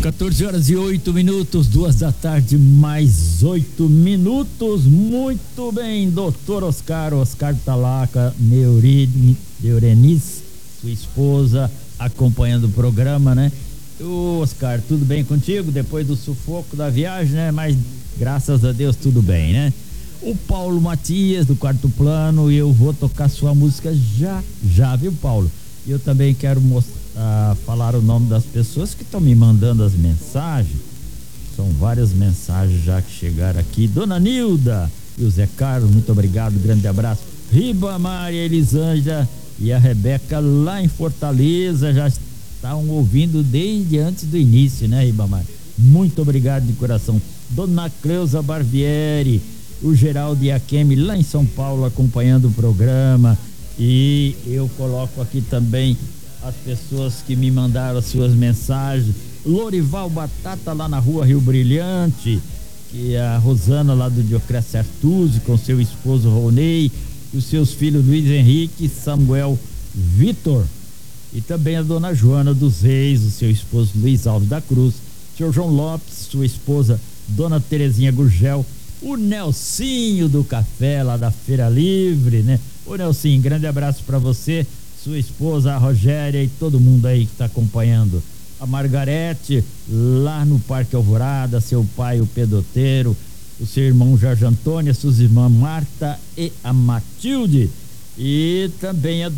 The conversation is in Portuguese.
14h08, 2 da tarde, mais 8 minutos. Muito bem, doutor Oscar Talaca, Neurenice, sua esposa, acompanhando o programa, né? Ô, Oscar, tudo bem contigo? Depois do sufoco da viagem, né? Mas graças a Deus tudo bem, né? O Paulo Matias, do Quarto Plano, e eu vou tocar sua música já, viu, Paulo? E eu também quero falar o nome das pessoas que estão me mandando as mensagens. São várias mensagens já que chegaram aqui. Dona Nilda e o Zé Carlos, muito obrigado, grande abraço. Ribamar e Elisângela e a Rebeca lá em Fortaleza já estavam ouvindo desde antes do início, né, Ribamar? Muito obrigado de coração. Dona Cleusa Barbieri, o Geraldo e a Kemi lá em São Paulo acompanhando o programa. E eu coloco aqui também as pessoas que me mandaram as suas mensagens. Lorival Batata lá na rua Rio Brilhante, que é a Rosana lá do Dioclésio Artuzzi com seu esposo Ronei, e os seus filhos Luiz Henrique e Samuel Vitor, e também a dona Joana dos Reis, o seu esposo Luiz Alves da Cruz, seu João Lopes, sua esposa Dona Terezinha Gurgel, o Nelsinho do Café lá da Feira Livre, né? Ô Nelsinho, grande abraço para você, sua esposa, a Rogéria e todo mundo aí que está acompanhando. A Margarete, lá no Parque Alvorada, seu pai, o Pedoteiro, o seu irmão Jorge Antônio, a sua irmã Marta e a Matilde, e também a